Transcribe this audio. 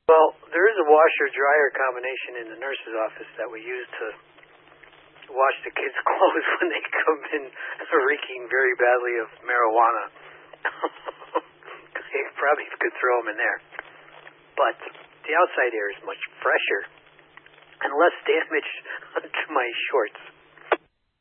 Well, there is a washer-dryer combination in the nurse's office that we use to wash the kids' clothes when they come in reeking very badly of marijuana. You probably could throw them in there. But the outside air is much fresher and less damage to my shorts.